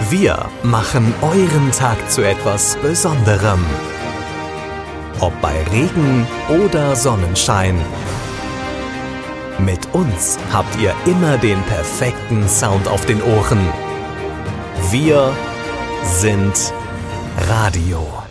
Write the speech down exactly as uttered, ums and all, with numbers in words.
Wir machen euren Tag zu etwas Besonderem. Ob bei Regen oder Sonnenschein. Mit uns habt ihr immer den perfekten Sound auf den Ohren. Wir sind Radio.